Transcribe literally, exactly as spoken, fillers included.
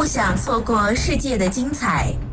想错过世界的精彩，